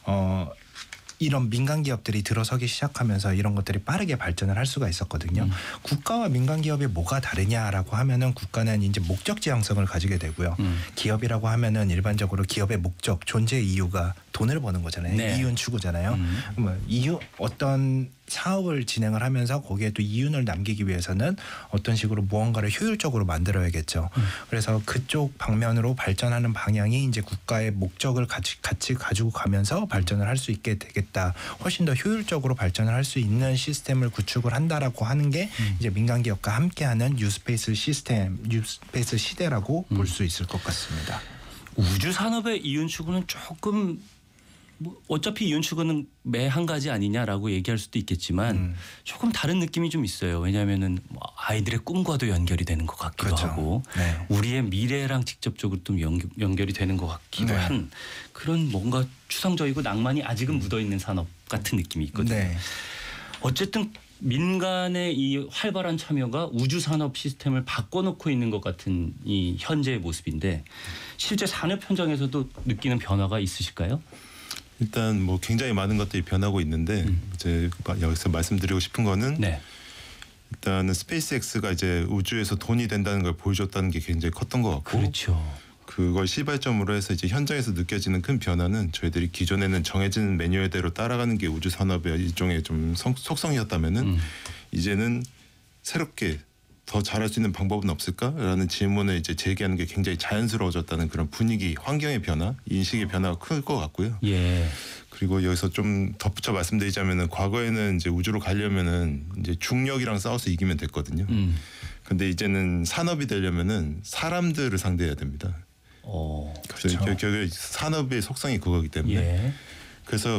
이런 민간 기업들이 들어서기 시작하면서 이런 것들이 빠르게 발전을 할 수가 있었거든요. 국가와 민간 기업이 뭐가 다르냐라고 하면은 국가는 이제 목적 지향성을 가지게 되고요. 기업이라고 하면은 일반적으로 기업의 목적, 존재 이유가 돈을 버는 거잖아요. 네. 이윤 추구잖아요. 이유 어떤 사업을 진행을 하면서 거기에 또 이윤을 남기기 위해서는 어떤 식으로 무언가를 효율적으로 만들어야겠죠. 그래서 그쪽 방면으로 발전하는 방향이 이제 국가의 목적을 같이 가지고 가면서 발전을 할 수 있게 되겠다. 훨씬 더 효율적으로 발전을 할 수 있는 시스템을 구축을 한다라고 하는 게 이제 민간 기업과 함께하는 뉴스페이스 시스템, 뉴스페이스 시대라고 볼 수 있을 것 같습니다. 우주 산업의 이윤 추구는 조금 어차피 이윤 추구는 매 한 가지 아니냐라고 얘기할 수도 있겠지만 조금 다른 느낌이 좀 있어요. 왜냐하면은 아이들의 꿈과도 연결이 되는 것 같기도 그렇죠. 하고 네. 우리의 미래랑 직접적으로 좀 연결이 되는 것 같기도 네. 한 그런 뭔가 추상적이고 낭만이 아직은 묻어 있는 산업 같은 느낌이 있거든요. 네. 어쨌든 민간의 이 활발한 참여가 우주 산업 시스템을 바꿔놓고 있는 것 같은 이 현재의 모습인데 실제 산업 현장에서도 느끼는 변화가 있으실까요? 일단 뭐 굉장히 많은 것들이 변하고 있는데 이제 여기서 말씀드리고 싶은 거는 네. 일단은 스페이스X가 이제 우주에서 돈이 된다는 걸 보여줬다는 게 굉장히 컸던 것 같고 그렇죠. 그걸 시발점으로 해서 이제 현장에서 느껴지는 큰 변화는 저희들이 기존에는 정해진 매뉴얼대로 따라가는 게 우주 산업의 일종의 좀 속성이었다면은 이제는 새롭게 더 잘할 수 있는 방법은 없을까라는 질문을 이제 제기하는 게 굉장히 자연스러워졌다는 그런 분위기, 환경의 변화, 인식의 변화가 클 것 같고요. 예. 그리고 여기서 좀 덧붙여 말씀드리자면은 과거에는 이제 우주로 가려면은 이제 중력이랑 싸워서 이기면 됐거든요. 근데 이제는 산업이 되려면은 사람들을 상대해야 됩니다. 그래서 그렇죠. 결국 산업의 속성이 그거기 때문에 예. 그래서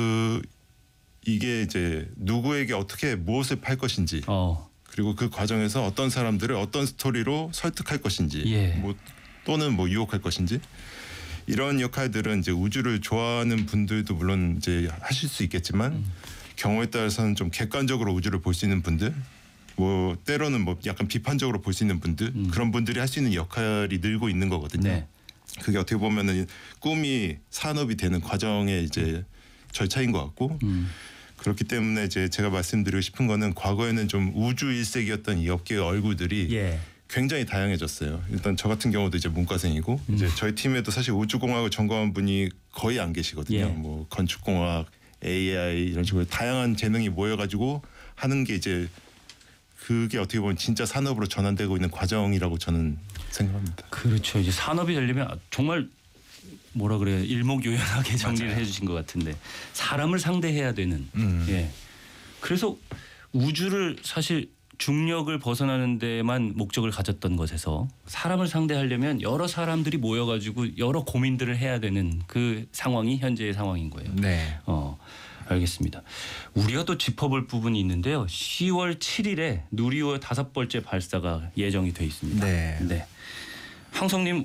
이게 이제 누구에게 어떻게 무엇을 팔 것인지 그리고 그 과정에서 어떤 사람들을 어떤 스토리로 설득할 것인지 예. 뭐 또는 뭐 유혹할 것인지 이런 역할들은 이제 우주를 좋아하는 분들도 물론 이제 하실 수 있겠지만 경우에 따라서는 좀 객관적으로 우주를 볼 수 있는 분들 뭐 때로는 뭐 약간 비판적으로 볼 수 있는 분들 그런 분들이 할 수 있는 역할이 늘고 있는 거거든요. 네. 그게 어떻게 보면은 꿈이 산업이 되는 과정의 이제 절차인 것 같고 그렇기 때문에 이제 제가 말씀드리고 싶은 거는 과거에는 좀 우주 일색이었던 이 업계의 얼굴들이 예. 굉장히 다양해졌어요. 일단 저 같은 경우도 이제 문과생이고 이제 저희 팀에도 사실 우주공학을 전공한 분이 거의 안 계시거든요. 예. 뭐 건축공학, AI 이런 식으로 다양한 재능이 모여가지고 하는 게 이제 그게 어떻게 보면 진짜 산업으로 전환되고 있는 과정이라고 저는 생각합니다. 그렇죠. 이제 산업이 되려면 정말 뭐라 그래요? 일목요연하게 정리를 맞아요. 해주신 것 같은데 사람을 상대해야 되는. 예. 그래서 우주를 사실 중력을 벗어나는 데만 목적을 가졌던 것에서 사람을 상대하려면 여러 사람들이 모여가지고 여러 고민들을 해야 되는 그 상황이 현재의 상황인 거예요. 네. 알겠습니다. 우리가 또 짚어볼 부분이 있는데요. 10월 7일에 누리호 5번째 발사가 예정이 돼 있습니다. 네. 황성님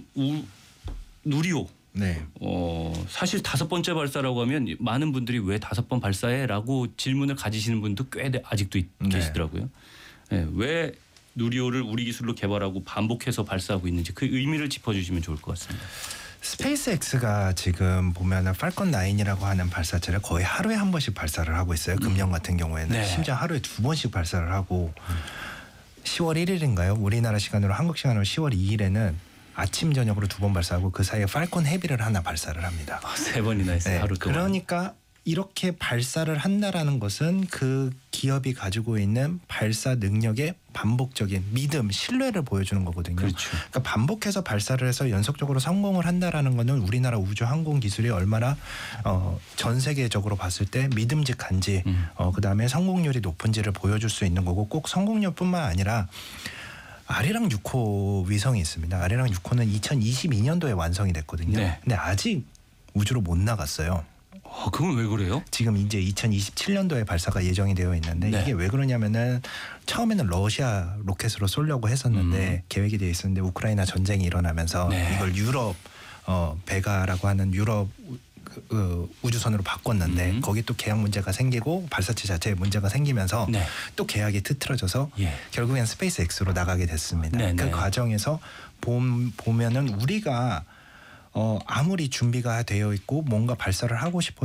누리호. 네. 사실 5번째 발사라고 하면 많은 분들이 왜 5번 발사해?라고 질문을 가지시는 분도 꽤 아직도 계시더라고요. 네, 왜 누리호를 우리 기술로 개발하고 반복해서 발사하고 있는지 그 의미를 짚어주시면 좋을 것 같습니다. 스페이스X가 지금 보면은 팔콘 9이라고 하는 발사체를 거의 하루에 한 번씩 발사를 하고 있어요. 금년 같은 경우에는 네. 심지어 하루에 2번씩 발사를 하고 10월 1일인가요? 우리나라 시간으로 한국 시간으로 10월 2일에는 아침 저녁으로 2번 발사하고 그 사이에 팔콘 헤비를 하나 발사를 합니다. 3번이나 했어요. 네, 하루 동안. 그러니까 이렇게 발사를 한다라는 것은 그 기업이 가지고 있는 발사 능력의 반복적인 믿음, 신뢰를 보여주는 거거든요. 그렇죠. 그러니까 반복해서 발사를 해서 연속적으로 성공을 한다라는 거는 우리나라 우주 항공 기술이 얼마나 전 세계적으로 봤을 때 믿음직한지, 그다음에 성공률이 높은지를 보여줄 수 있는 거고 꼭 성공률뿐만 아니라 아리랑 6호 위성이 있습니다. 아리랑 6호는 2022년도에 완성이 됐거든요. 네. 근데 아직 우주로 못 나갔어요. 그건 왜 그래요? 지금 이제 2027년도에 발사가 예정이 되어 있는데 네. 이게 왜 그러냐면은 처음에는 러시아 로켓으로 쏘려고 했었는데 계획이 되어 있었는데 우크라이나 전쟁이 일어나면서 네. 이걸 유럽 베가라고 하는 유럽 우주선으로 바꿨는데 거기 또 계약 문제가 생기고 발사체 자체에 문제가 생기면서 네. 또 계약이 트트러져서 예. 결국엔 스페이스X로 나가게 됐습니다. 네, 그 네. 과정에서 보면은 우리가 아무리 준비가 되어 있고 뭔가 발사를 하고 싶어